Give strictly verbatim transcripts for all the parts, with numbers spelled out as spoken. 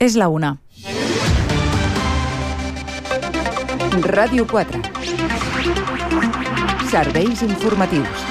És la una. Ràdio quatre. Serveis informatius.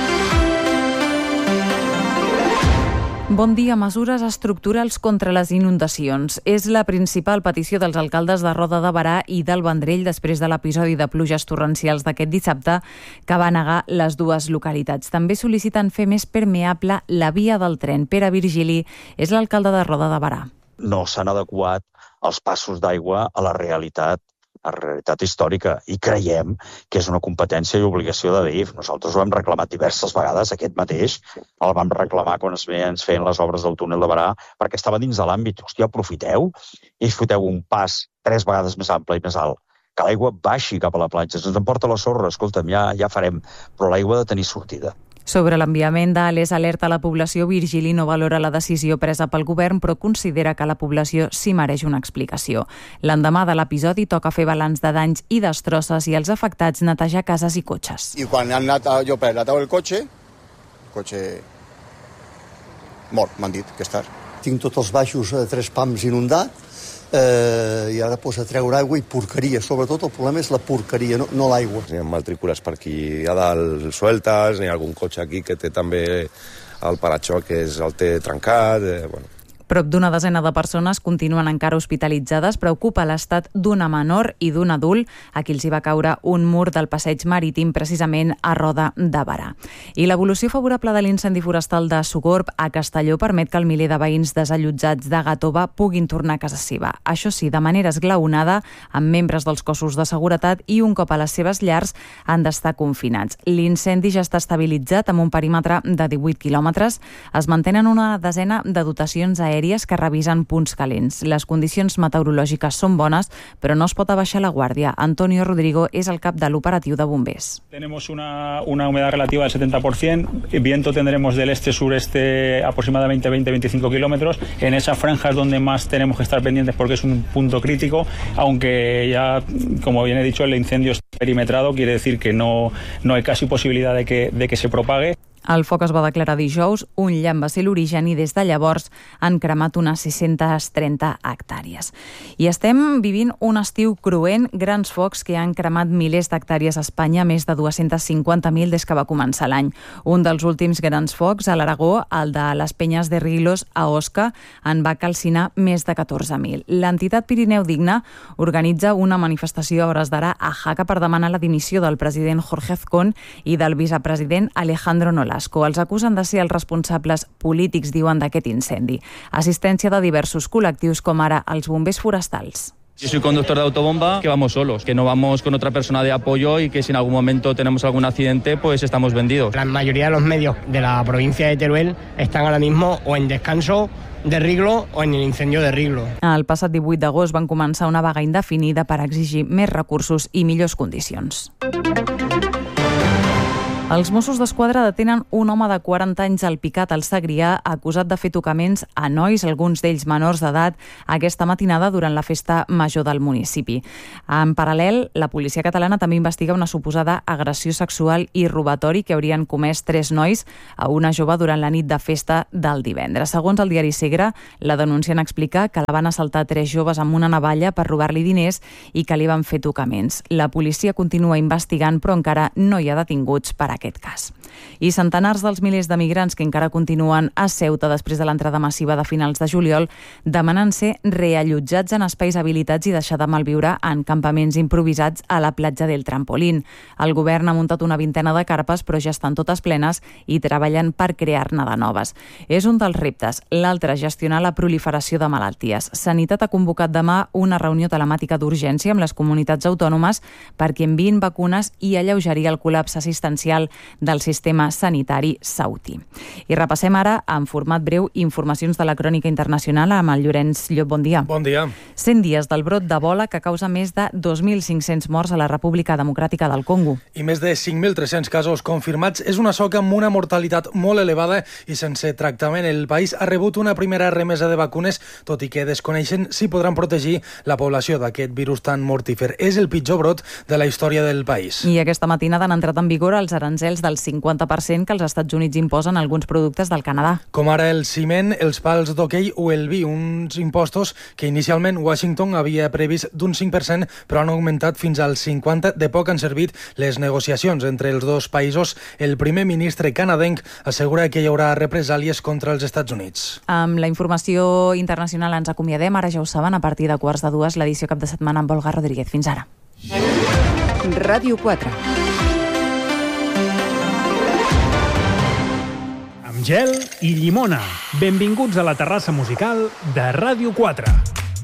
Bon dia. Mesures estructurals contra les inundacions. És la principal petició dels alcaldes de Roda de Berà i del Vendrell després de l'episodi de pluges torrencials d'aquest dissabte que va negar les dues localitats. També sol·liciten fer més permeable la via del tren. Pere Virgili és l'alcalde de Roda de Berà. No s'han adequat els passos d'aigua a la realitat a la realitat històrica i creiem que és una competència i obligació de D I F. Nosaltres ho hem reclamat diverses vegades, aquest mateix el vam reclamar quan es feien les obres del túnel de Berà perquè estava dins de l'àmbit. Hòstia, aprofiteu i foteu un pas tres vegades més ample i més alt, que l'aigua baixi cap a la platja, se'ns emporta la sorra, escolta'm, ja, ja farem, però l'aigua ha de tenir sortida. Sobre l'enviament de l'A L E S alerta a la població, Virgili no valora la decisió presa pel govern, però considera que la població sí mereix una explicació. L'endemà de l'episodi toca fer balanç de danys i destrosses i els afectats netejar cases i cotxes. I quan han anat a, jo per la taula del cotxe, el cotxe mort, m'han dit que està. Tinc tots els baixos a tres pams inundats, eh, i ara pues, a treure aigua i porqueria. Sobretot el problema és la porqueria, no, no l'aigua. Hi ha matrícules per aquí a dalt sueltes, hi ha algun cotxe aquí que té també el paraxoc que és, el té trencat, eh, bueno. Prop d'una desena de persones continuen encara hospitalitzades. Preocupa l'estat d'una menor i d'un adult a qui els hi va caure un mur del passeig marítim precisament a Roda de Berà. I l'evolució favorable de l'incendi forestal de Sogorb a Castelló permet que el miler de veïns desallotjats de Gàtova puguin tornar a casa seva. Això sí, de manera esglaonada, amb membres dels cossos de seguretat i un cop a les seves llars han d'estar confinats. L'incendi ja està estabilitzat amb un perímetre de divuit quilòmetres. Es mantenen una desena de dotacions aèries que revisen punts calents. Les condicions meteorològiques són bones, però no es pot abaixar la guàrdia. Antonio Rodrigo és el cap de l'operatiu de bombers. Tenemos una, una humedad relativa del setenta por ciento, viento tendremos del este-sureste aproximadamente veinte a veinticinco kilómetros. En esa franja es donde más tenemos que estar pendientes porque es un punto crítico, aunque ya, como bien he dicho, el incendio está perimetrado, quiere decir que no, no hay casi posibilidad de que, de que se propague. El foc es va declarar dijous, un llamp va ser l'origen i des de llavors han cremat unes sis-centes trenta hectàrees. I estem vivint un estiu cruent, grans focs que han cremat milers d'hectàrees a Espanya, més de dues-centes cinquanta mil des que va començar l'any. Un dels últims grans focs a l'Aragó, el de les Penyes de Rilos a Osca, en va calcinar més de catorze mil. L'entitat Pirineu Digne organitza una manifestació a hores d'ara a Jaca per demanar la dimissió del president Jorge Azcón i del vicepresident Alejandro Nolasco. Els acusen de ser els responsables polítics, diuen, d'aquest incendi. Assistència de diversos col·lectius, com ara els bombers forestals. Yo soy conductor de autobomba, que vamos solos, que no vamos con otra persona de apoyo y que si en algún momento tenemos algún accidente, pues estamos vendidos. La mayoría de los medios de la provincia de Teruel están ahora mismo o en descanso de Riglo o en el incendio de Riglo. El passat divuit d'agost van començar una vaga indefinida per exigir més recursos i millors condicions. Els Mossos d'Esquadra detenen un home de quaranta anys al Picat, al Segrià, acusat de fer tocaments a nois, alguns d'ells menors d'edat, aquesta matinada durant la festa major del municipi. En paral·lel, la policia catalana també investiga una suposada agressió sexual i robatori que haurien comès tres nois a una jove durant la nit de festa del divendres. Segons el diari Segre, la denunciant explica que la van assaltar tres joves amb una navalla per robar-li diners i que li van fer tocaments. La policia continua investigant, però encara no hi ha detinguts per a aquest cas. I centenars dels milers de migrants que encara continuen a Ceuta després de l'entrada massiva de finals de juliol demanen ser reallotjats en espais habilitats i deixar de malviure en campaments improvisats a la platja del Trampolín. El govern ha muntat una vintena de carpes, però ja estan totes plenes i treballen per crear-ne de noves. És un dels reptes. L'altre, gestionar la proliferació de malalties. Sanitat ha convocat demà una reunió telemàtica d'urgència amb les comunitats autònomes perquè enviïn vacunes i alleugerir el col·lapse assistencial del sistema sanitari saudí. I repassem ara, en format breu, informacions de la crònica internacional amb el Llorenç Llop. Bon dia. Bon dia. cent dies del brot d'Ebola que causa més de dos mil cinc-cents morts a la República Democràtica del Congo. I més de cinc mil tres-cents casos confirmats. És una soca amb una mortalitat molt elevada i sense tractament. El país ha rebut una primera remesa de vacunes, tot i que desconeixen si podran protegir la població d'aquest virus tan mortífer. És el pitjor brot de la història del país. I aquesta matinada han entrat en vigor els aranzels del cinquanta cinquanta per cent que els Estats Units imposen alguns productes del Canadà. Com ara el ciment, els pals d'hoquei o el vi, uns impostos que inicialment Washington havia previst d'un cinc per cent, però han augmentat fins al cinquanta per cent. De poc han servit les negociacions entre els dos països. El primer ministre canadenc assegura que hi haurà represàlies contra els Estats Units. Amb la informació internacional ens acomiadem. Ara ja ho saben, a partir de quarts de dues, l'edició cap de setmana amb Olga Rodríguez. Fins ara. Ràdio quatre. Amb gel i llimona. Benvinguts a la terrassa musical de Ràdio quatre.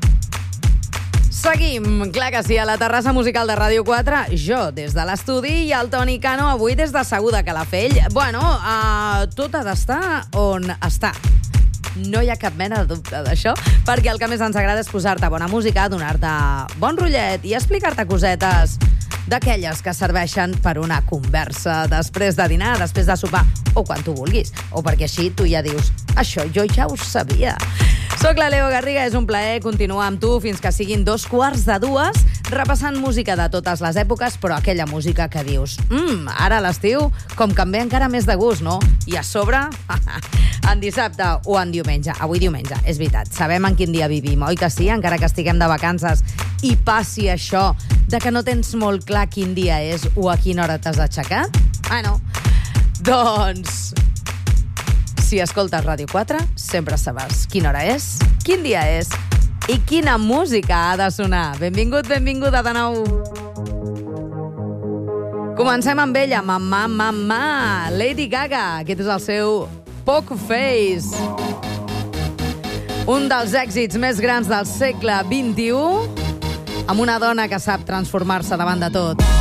Seguim, clar que sí, a la terrassa musical de Ràdio quatre, jo des de l'estudi i el Toni Cano avui des de Segur de Calafell. Bueno, uh, tot ha d'estar on està. No hi ha cap mena de dubte d'això, perquè el que més ens agrada és posar-te bona música, donar-te bon rotllet i explicar-te cosetes d'aquelles que serveixen per una conversa després de dinar, després de sopar, o quan tu vulguis, o perquè així tu ja dius, això jo ja ho sabia. Soc la Leo Garriga, és un plaer continuar amb tu fins que siguin dos quarts de dues, repassant música de totes les èpoques, però aquella música que dius, mmm, ara a l'estiu, com que em ve encara més de gust, no? I a sobre, en dissabte o en diumenge, avui diumenge, és veritat, sabem en quin dia vivim, oi que sí? Encara que estiguem de vacances i passi això de que no tens molt clar quin dia és o a quina hora t'has d'aixecar? Bueno, doncs... si escoltes Ràdio quatre, sempre sabràs quina hora és, quin dia és i quina música ha de sonar. Benvingut, benvinguda de nou. Comencem amb ella, Mamà, Mamà, Lady Gaga. Aquest és el seu Poker Face. Un dels èxits més grans del segle vint-i-u, amb una dona que sap transformar-se davant de tot.